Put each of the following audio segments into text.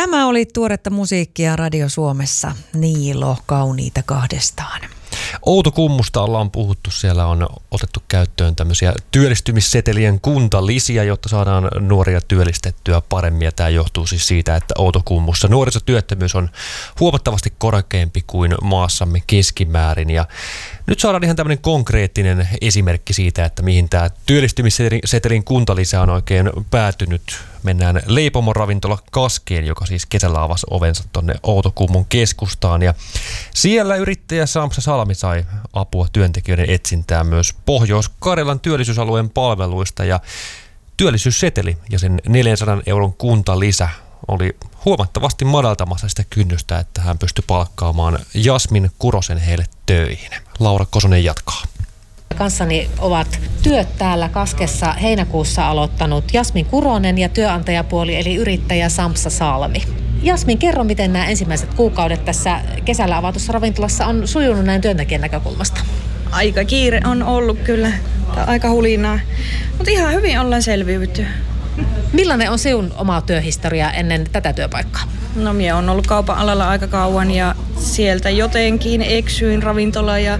Tämä oli tuoretta musiikkia Radio Suomessa. Niilo, kauniita kahdestaan. Outokummusta ollaan puhuttu. Siellä on otettu käyttöön tämmöisiä työllistymissetelien kuntalisiä, jotta saadaan nuoria työllistettyä paremmin. Ja tämä johtuu siis siitä, että Outokummussa nuorisotyöttömyys on huomattavasti korkeampi kuin maassamme keskimäärin. Ja nyt saadaan ihan tämmöinen konkreettinen esimerkki siitä, että mihin tämä työllistymissetelin kuntalisä on oikein päätynyt. Mennään Leipomon ravintola Kaskeen, joka siis kesällä avasi ovensa tuonne Outokummun keskustaan. Ja siellä yrittäjä Sampsa Salmi sai apua työntekijöiden etsintään myös Pohjois-Karjalan työllisyysalueen palveluista. Ja työllisyysseteli ja sen 400 euron kuntalisä oli huomattavasti madaltamassa sitä kynnystä, että hän pystyi palkkaamaan Jasmin Kurosen heille töihin. Laura Kosonen jatkaa. Kanssani ovat työt täällä Kaskessa heinäkuussa aloittanut Jasmin Kuronen ja työnantajapuoli eli yrittäjä Sampsa Salmi. Jasmin, kerro, miten nämä ensimmäiset kuukaudet tässä kesällä avatussa ravintolassa on sujunut näin työntekijän näkökulmasta? Aika kiire on ollut kyllä, aika hulinaa, mutta ihan hyvin ollaan selviytynyt. Millainen on sinun oma työhistoria ennen tätä työpaikkaa? No, minä olen ollut kaupan alalla aika kauan ja sieltä jotenkin eksyin ravintola- ja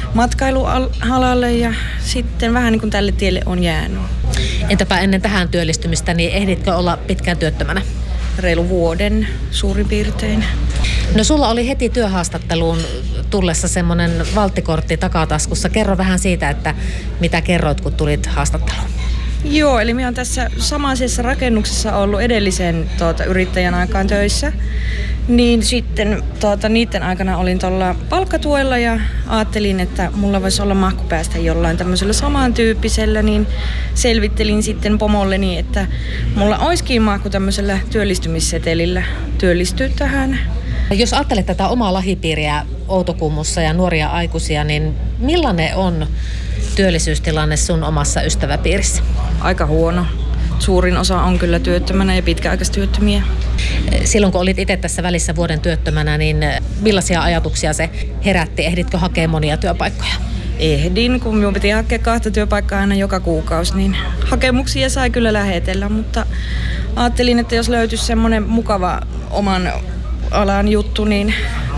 matkailualalle ja sitten vähän niin kuin tälle tielle on jäänyt. Entäpä ennen tähän työllistymistä, niin ehditkö olla pitkään työttömänä? Reilu vuoden suurin piirtein. No, sulla oli heti työhaastatteluun tullessa semmoinen valttikortti takataskussa. Kerro vähän siitä, että mitä kerroit, kun tulit haastatteluun. Joo, eli minä olen tässä samaisessa rakennuksessa ollut edellisen yrittäjän aikaan töissä. Niin sitten niiden aikana olin tuolla palkkatuella ja ajattelin, että mulla voisi olla mahku päästä jollain tämmöisellä samantyyppisellä, niin selvittelin sitten pomolleni, että mulla olisikin mahku tämmöisellä työllistymissetelillä työllistyä tähän. Jos ajattelet tätä omaa lähipiiriä Outokummussa ja nuoria aikuisia, niin millainen on työllisyystilanne sun omassa ystäväpiirissä? Aika huono. Suurin osa on kyllä työttömänä ja pitkäaikaistyöttömiä. Silloin kun olit itse tässä välissä vuoden työttömänä, niin millaisia ajatuksia se herätti? Ehditkö hakea monia työpaikkoja? Ehdin, kun minun piti hakea 2 työpaikkaa aina joka kuukausi, niin hakemuksia sai kyllä lähetellä, mutta ajattelin, että jos löytyisi semmoinen mukava oman alan juttu, niin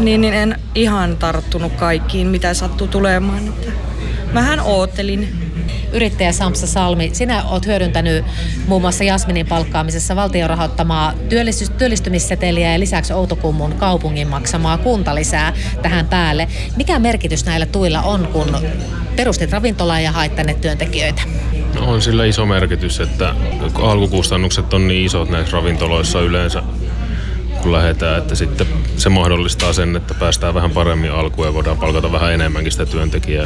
en ihan tarttunut kaikkiin, mitä sattui tulemaan. Että vähän oottelin. Yrittäjä Sampsa Salmi, sinä olet hyödyntänyt muun muassa Jasminin palkkaamisessa valtion rahoittamaa työllistymisseteliä ja lisäksi Outokummun kaupungin maksamaa kuntalisää tähän päälle. Mikä merkitys näillä tuilla on, kun perustit ravintolaa ja hait tänne työntekijöitä? No, on sillä iso merkitys, että alkukustannukset on niin isot näissä ravintoloissa yleensä, kun lähdetään, että sitten se mahdollistaa sen, että päästään vähän paremmin alkuun ja voidaan palkata vähän enemmänkin sitä työntekijää.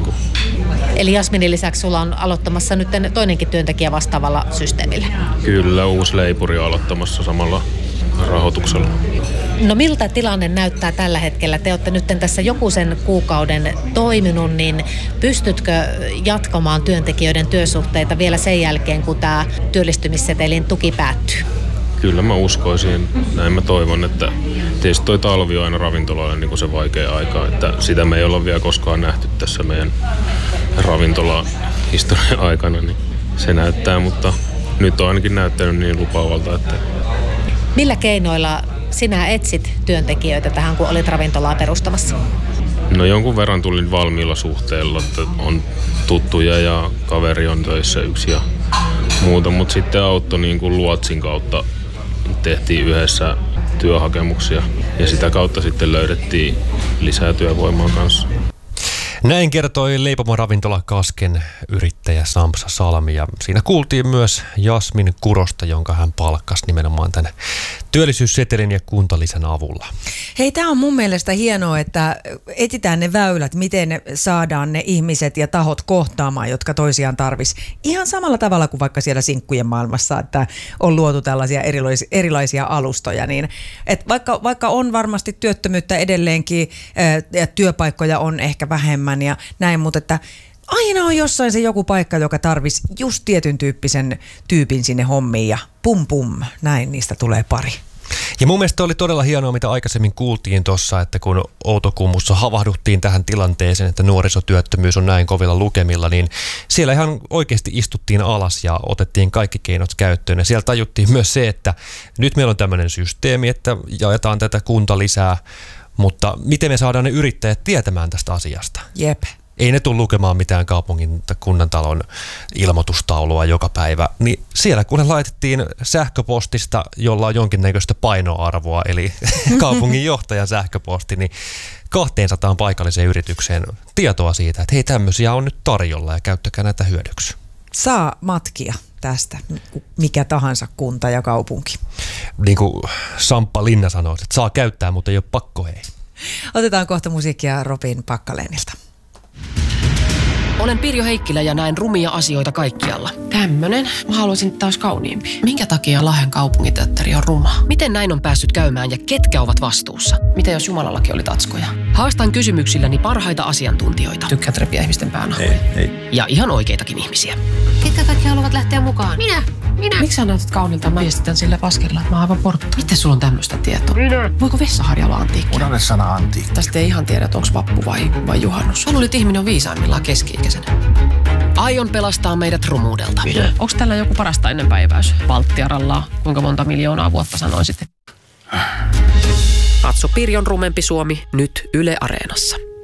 Eli Jasminin lisäksi sulla on aloittamassa nyt toinenkin työntekijä vastaavalla systeemillä? Kyllä, uusi leipuri on aloittamassa samalla rahoituksella. No, miltä tilanne näyttää tällä hetkellä? Te olette nyt tässä joku sen kuukauden toiminut, niin pystytkö jatkamaan työntekijöiden työsuhteita vielä sen jälkeen, kun tämä työllistymissetelin tuki päättyy? Kyllä mä uskoisin, näin mä toivon, että tietysti toi talvi on aina ravintolalle niin kuin se vaikea aika, että sitä me ei olla vielä koskaan nähty tässä meidän ravintolahistorian aikana, niin se näyttää, mutta nyt on ainakin näyttänyt niin lupaavalta, että... Millä keinoilla sinä etsit työntekijöitä tähän, kun olit ravintolaa perustamassa? No, jonkun verran tulin valmiilla suhteella, että on tuttuja ja kaveri on töissä yksi ja muuta, mutta sitten auttoi niin kuin luotsin kautta. Tehtiin yhdessä työhakemuksia ja sitä kautta sitten löydettiin lisää työvoimaa kanssa. Näin kertoi Leipomon ravintola Kasken yrittäjä Sampsa Salmi ja siinä kuultiin myös Jasmin Kurosta, jonka hän palkkasi nimenomaan tämän työllisyyssetelin ja kuntalisän avulla. Hei, tämä on mun mielestä hienoa, että etsitään ne väylät, miten saadaan ne ihmiset ja tahot kohtaamaan, jotka toisiaan tarvisi. Ihan samalla tavalla kuin vaikka siellä sinkkujen maailmassa, että on luotu tällaisia erilaisia alustoja. Niin, että vaikka on varmasti työttömyyttä edelleenkin ja työpaikkoja on ehkä vähemmän ja näin, mutta että aina on jossain se joku paikka, joka tarvisi just tietyn tyyppisen tyypin sinne hommiin ja pum pum, näin niistä tulee pari. Ja mun mielestä oli todella hienoa, mitä aikaisemmin kuultiin tuossa, että kun Outokummussa havahduttiin tähän tilanteeseen, että nuorisotyöttömyys on näin kovilla lukemilla, niin siellä ihan oikeasti istuttiin alas ja otettiin kaikki keinot käyttöön. Ja siellä tajuttiin myös se, että nyt meillä on tämmöinen systeemi, että jaetaan tätä kuntalisää, mutta miten me saadaan ne yrittäjät tietämään tästä asiasta? Jep. Ei ne tule lukemaan mitään kaupungin tai kunnantalon ilmoitustaulua joka päivä, niin siellä kun ne laitettiin sähköpostista, jolla on jonkinnäköistä painoarvoa, eli kaupungin johtajan sähköposti, niin 200 paikalliseen yritykseen tietoa siitä, että hei, tämmöisiä on nyt tarjolla ja käyttäkää näitä hyödyksi. Saa matkia tästä, mikä tahansa kunta ja kaupunki. Niin kuin Samppa Linna sanoi, että saa käyttää, mutta ei ole pakko, hei. Otetaan kohta musiikkia Robin Packalenilta. Olen Pirjo Heikkilä ja näen rumia asioita kaikkialla. Tämmönen. Mä haluaisin, että tää olisi kauniimpi. Minkä takia Lahden kaupunginteatteri on ruma? Miten näin on päässyt käymään ja ketkä ovat vastuussa? Miten jos Jumalallakin oli tatskoja? Haastan kysymyksilläni parhaita asiantuntijoita. Tykkäät repiä ihmisten päänä? Ei. Ja ihan oikeitakin ihmisiä. Ketkä kaikki haluavat lähteä mukaan? Minä. Miksi sä näytät kaunilta? Mä viestitän sillä paskella, että mä oon aivan portta. Miten sulla on tämmöistä tietoa? Voiko vessaharja olla antiikki? Unohda sana antiikki. Tästä ei ihan tiedä, että onko vappu vai juhannus. Mä luulin, että ihminen on viisaimmillaan keski-ikäisenä. Aion pelastaa meidät rumuudelta. Onko tällä joku parasta ennenpäiväys? Valttiarallaa. Kuinka monta miljoonaa vuotta sanoisit? Katso Pirjon rumempi Suomi nyt Yle Areenassa.